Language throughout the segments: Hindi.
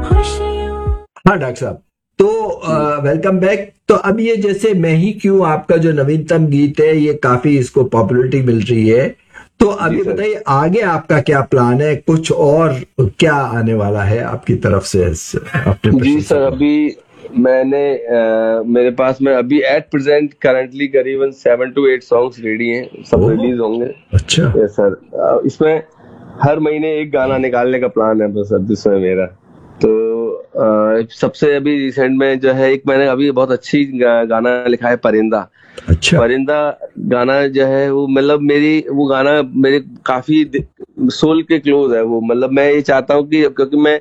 हाँ डॉक्टर साहब, तो वेलकम बैक। तो अब ये जैसे मैं ही क्यों, आपका जो नवीनतम गीत है ये काफी इसको पॉपुलैरिटी मिल रही है, तो अब ये बताइए आगे आपका क्या प्लान है, कुछ और क्या आने वाला है आपकी तरफ से अपने जी सर, अभी मैंने मेरे पास में अभी एट प्रेजेंट करंटली करीबन 7 to 8 सॉन्ग्स रेडी हैं, सब रिलीज होंगे। अच्छा यस सर, इसमें हर महीने एक गाना निकालने का प्लान है बस अब इसमें मेरा। तो सबसे अभी रिसेंट में जो है एक मैंने अभी बहुत अच्छी गाना लिखा है, परिंदा। अच्छा, परिंदा गाना जो है वो मतलब वो गाना मेरे काफी सोल के क्लोज है वो। मतलब मैं ये चाहता हूँ कि क्योंकि मैं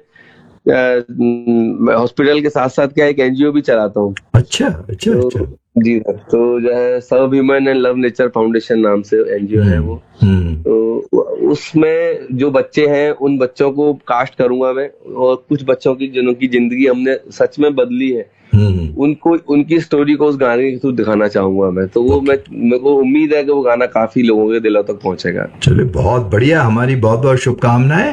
हॉस्पिटल के साथ साथ क्या एक एनजीओ भी चलाता हूँ। अच्छा अच्छा तो, अच्छा जी सर, तो जो है सब human and love nature foundation नाम से एनजीओ है वो। तो उसमें जो बच्चे हैं उन बच्चों को कास्ट करूंगा मैं, और कुछ बच्चों की जिनकी जिंदगी हमने सच में बदली है उनको, उनकी स्टोरी को उस गाने के थ्रू दिखाना चाहूंगा मैं। तो वो मेरे को उम्मीद है कि वो गाना काफी लोगों के दिलों तक पहुंचेगा। चलिए बहुत बढ़िया, हमारी बहुत बहुत शुभकामनाएं।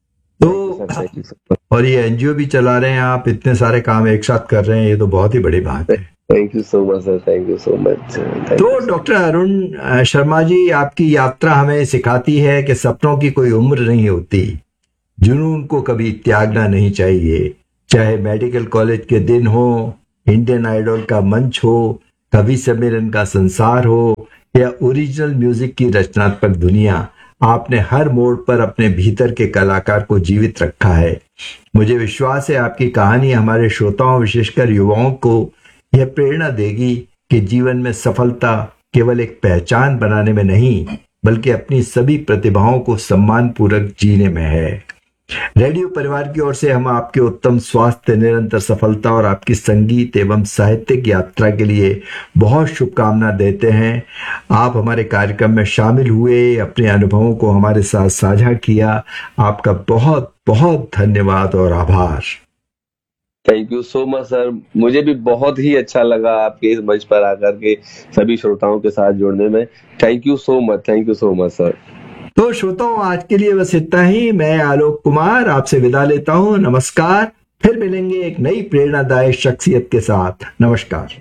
तो और ये एनजीओ भी चला रहे हैं आप, इतने सारे काम एक साथ कर रहे हैं, ये तो बहुत ही बड़ी बात है। Thank you so much sir, thank you so much. तो डॉक्टर अरुण शर्मा जी, आपकी यात्रा हमें सिखाती है कि सपनों की कोई उम्र नहीं होती, जुनून को कभी त्यागना नहीं चाहिए। चाहे मेडिकल कॉलेज के दिन हो, इंडियन आइडल का मंच हो, कवि सम्मेलन का संसार हो, या ओरिजिनल म्यूजिक की रचनात्मक दुनिया, आपने हर मोड़ पर अपने भीतर के कलाकार को जीवित रखा है। मुझे विश्वास है आपकी कहानी हमारे श्रोताओं, विशेषकर युवाओं को यह प्रेरणा देगी कि जीवन में सफलता केवल एक पहचान बनाने में नहीं, बल्कि अपनी सभी प्रतिभाओं को सम्मानपूर्वक जीने में है। रेडियो परिवार की ओर से हम आपके उत्तम स्वास्थ्य, निरंतर सफलता और आपकी संगीत एवं साहित्यिक यात्रा के लिए बहुत शुभकामना देते हैं। आप हमारे कार्यक्रम में शामिल हुए, अपने अनुभवों को हमारे साथ साझा किया, आपका बहुत बहुत धन्यवाद और आभार। Thank you so much sir, मुझे भी बहुत ही अच्छा लगा आपके इस मंच पर आकर के सभी श्रोताओं के साथ जुड़ने में। Thank you so much, thank you so much sir. तो श्रोताओं, आज के लिए बस इतना ही। मैं आलोक कुमार आपसे विदा लेता हूँ। नमस्कार, फिर मिलेंगे एक नई प्रेरणादायक शख्सियत के साथ। नमस्कार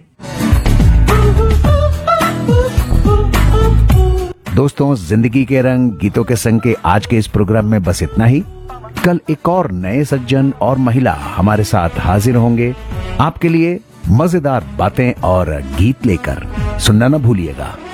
दोस्तों, जिंदगी के रंग गीतों के संग के आज के इस प्रोग्राम में बस इतना ही। कल एक और नए सज्जन और महिला हमारे साथ हाजिर होंगे आपके लिए मजेदार बातें और गीत लेकर। सुनना न भूलिएगा।